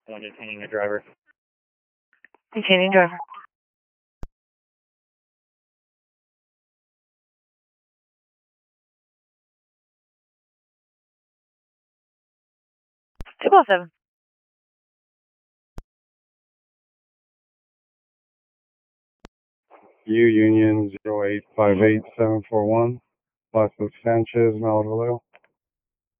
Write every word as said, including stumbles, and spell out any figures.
I'm detaining the driver. Detaining driver. two oh seven. U Union zero eight five eight seven four one, Las Sanchez, Malibu.